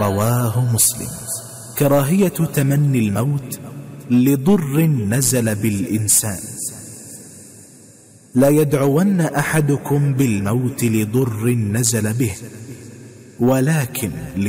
رواه مسلم. كراهية تمني الموت لضر نزل بالإنسان. لا يدعون أحدكم بالموت لضر نزل به، ولكن